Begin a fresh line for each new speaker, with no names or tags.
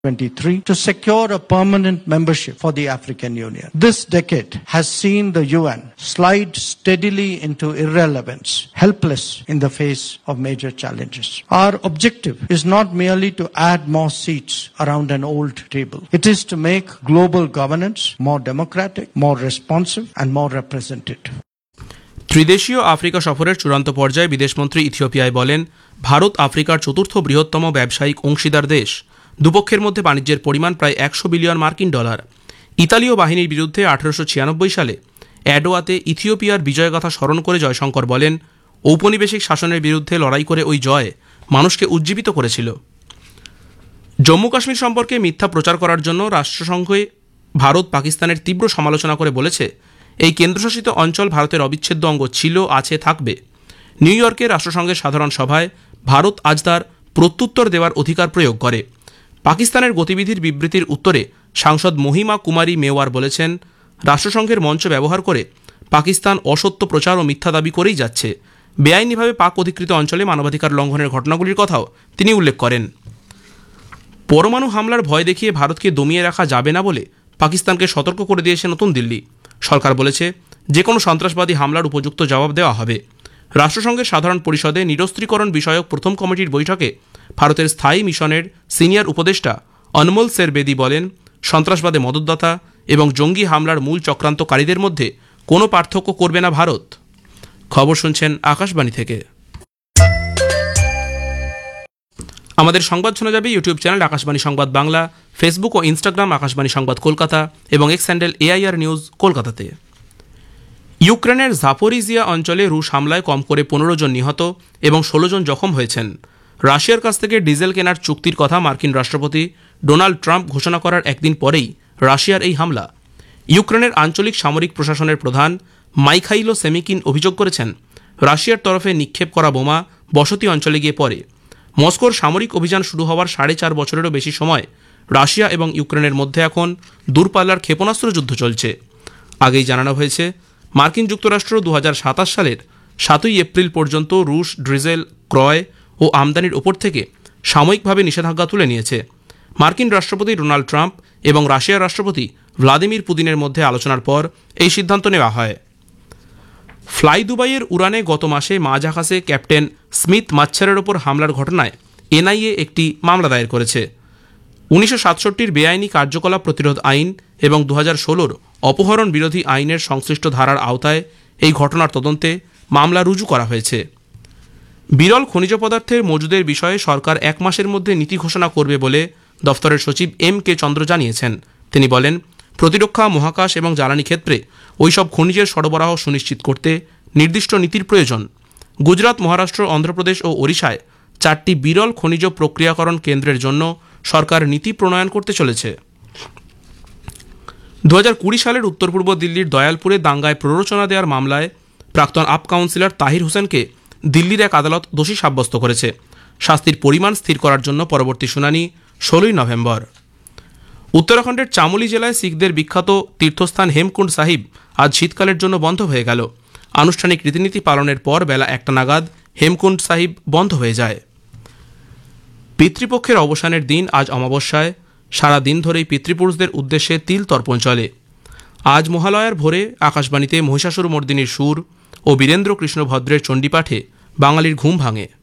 2023 to secure a permanent membership for the African Union. This decade has seen the UN slide steadily into irrelevance, helpless in the face of major challenges. Our objective is not merely to add more seats around an old table. It is to make global governance more democratic, more responsive and more representative.
ত্রিদেশীয় Africa সফরের চূড়ান্ত পর্যায়ে বিদেশমন্ত্রী ইথিওপিয়ায় বলেন, ভারত আফ্রিকার চতুর্থ বৃহত্তম ব্যবসায়িক অংশীদার দেশ। দুপক্ষের মধ্যে বাণিজ্যের পরিমাণ প্রায় 100 বিলিয়ন মার্কিন ডলার। ইতালীয় বাহিনীর বিরুদ্ধে 1896 সালে অ্যাডোয়াতে ইথিওপিয়ার বিজয়গাথা স্মরণ করে জয়শঙ্কর বলেন, ঔপনিবেশিক শাসনের বিরুদ্ধে লড়াই করে ওই জয় মানুষকে উজ্জীবিত করেছিল। জম্মু কাশ্মীর সম্পর্কে মিথ্যা প্রচার করার জন্য রাষ্ট্রসংঘে ভারত পাকিস্তানের তীব্র সমালোচনা করে বলেছে, এই কেন্দ্রশাসিত অঞ্চল ভারতের অবিচ্ছেদ্য অঙ্গ ছিল, আছে, থাকবে। নিউ ইয়র্কে রাষ্ট্রসংঘের সাধারণ সভায় ভারত আজ তার প্রত্যুত্তর দেওয়ার অধিকার প্রয়োগ করে। পাকিস্তানের গতিবিধির বিবৃতির উত্তরে সাংসদ মহিমা কুমারী মেওয়ার বলেছেন, রাষ্ট্রসংঘের মঞ্চ ব্যবহার করে পাকিস্তান অসত্য প্রচার ও মিথ্যা দাবি করেই যাচ্ছে। বেআইনিভাবে পাক অধিকৃত অঞ্চলে মানবাধিকার লঙ্ঘনের ঘটনাগুলির কথাও তিনি উল্লেখ করেন। পরমাণু হামলার ভয় দেখিয়ে ভারতকে দমিয়ে রাখা যাবে না বলে পাকিস্তানকে সতর্ক করে দিয়েছে নতুন দিল্লি। সরকার বলেছে, যে কোনো সন্ত্রাসবাদী হামলার উপযুক্ত জবাব দেওয়া হবে। রাষ্ট্রসংঘের সাধারণ পরিষদে নিরস্ত্রীকরণ বিষয়ক প্রথম কমিটির বৈঠকে ভারতের স্থায়ী মিশনের সিনিয়র উপদেষ্টা অনমোল সেরবেদি বলেন, সন্ত্রাসবাদে মদতদাতা এবং জঙ্গি হামলার মূল চক্রান্তকারীদের মধ্যে কোনো পার্থক্য করবে না ভারত। খবর শুনছেন আকাশবাণী থেকে। আমাদের সংবাদ শোনা যাবে ইউটিউব চ্যানেল আকাশবাণী সংবাদ বাংলা, ফেসবুক ও ইনস্টাগ্রাম আকাশবাণী সংবাদ কলকাতা এবং এক্স হ্যান্ডেল AIR নিউজ কলকাতাতে। ইউক্রেনের জাপোরিজিয়া অঞ্চলে রুশ হামলায় কম করে 15 জন নিহত এবং 16 জন জখম হয়েছেন। রাশিয়ার কাছ থেকে ডিজেল কেনার চুক্তির কথা মার্কিন রাষ্ট্রপতি ডোনাল্ড ট্রাম্প ঘোষণা করার একদিন পরেই রাশিয়ার এই হামলা। ইউক্রেনের আঞ্চলিক সামরিক প্রশাসনের প্রধান মাইখাইলো সেমিকিন অভিযোগ করেছেন, রাশিয়ার তরফে নিক্ষেপ করা বোমা বসতি অঞ্চলে গিয়ে পড়ে। মস্কোর সামরিক অভিযান শুরু হওয়ার 4.5 বছরেরও বেশি সময় রাশিয়া এবং ইউক্রেনের মধ্যে এখন দূরপাল্লার ক্ষেপণাস্ত্র যুদ্ধ চলছে। আগেই জানানো হয়েছে, মার্কিন যুক্তরাষ্ট্র 2027 সালের 7 এপ্রিল পর্যন্ত রুশ ডিজেল ক্রয় ও আমদানির ওপর থেকে সাময়িকভাবে নিষেধাজ্ঞা তুলে নিয়েছে। মার্কিন রাষ্ট্রপতি ডোনাল্ড ট্রাম্প এবং রাশিয়ার রাষ্ট্রপতি ভ্লাদিমির পুতিনের মধ্যে আলোচনার পর এই সিদ্ধান্ত নেওয়া হয়। ফ্লাই দুবাইয়ের উড়ানে গত মাসে মাঝাখাসে ক্যাপ্টেন স্মিথ মাচ্ছারের ওপর হামলার ঘটনায় NIA একটি মামলা দায়ের করেছে। 1967 বেআইনি কার্যকলাপ প্রতিরোধ আইন এবং 2016 অপহরণ বিরোধী আইনের সংশ্লিষ্ট ধারার আওতায় এই ঘটনার তদন্তে মামলা রুজু করা হয়েছে। বিরল খনিজ পদার্থের মজুদের বিষয়ে সরকার 1 মাসের মধ্যে নীতি ঘোষণা করবে বলে দফতরের সচিব MK চন্দ্র জানিয়েছেন। তিনি বলেন, প্রতিরক্ষা, মহাকাশ এবং জ্বালানি ক্ষেত্রে ওইসব খনিজের সরবরাহ সুনিশ্চিত করতে নির্দিষ্ট নীতির প্রয়োজন। গুজরাট, মহারাষ্ট্র, অন্ধ্রপ্রদেশ ও ওড়িশায় 4টি বিরল খনিজ প্রক্রিয়াকরণ কেন্দ্রের জন্য সরকার নীতি প্রণয়ন করতে চলেছে। 2020 সালের উত্তর পূর্ব দিল্লির দয়ালপুরে দাঙ্গায় প্ররোচনা দেওয়ার মামলায় প্রাক্তন আপ কাউন্সিলর তাহির হোসেনকে দিল্লির এক আদালত দোষী সাব্যস্ত করেছে। শাস্তির পরিমাণ স্থির করার জন্য পরবর্তী শুনানি 16 নভেম্বর। উত্তরাখণ্ডের চামোলি জেলায় শিখদের বিখ্যাত তীর্থস্থান হেমকুণ্ড সাহিব আজ শীতকালের জন্য বন্ধ হয়ে গেল। আনুষ্ঠানিক রীতিনীতি পালনের পর বেলা 1টা নাগাদ হেমকুণ্ড সাহিব বন্ধ হয়ে যায়। পিতৃপক্ষের অবসানের দিন আজ অমাবস্যায় সারা দিন ধরেই পিতৃপুরুষদের উদ্দেশ্যে তিল তর্পণ চলে। আজ মহালয়ার ভোরে আকাশবাণীতে মহিষাসুর মর্দিনীর সুর ও বীরেন্দ্র কৃষ্ণ ভদ্রের চণ্ডীপাঠে বাঙালির ঘুম ভাঙে।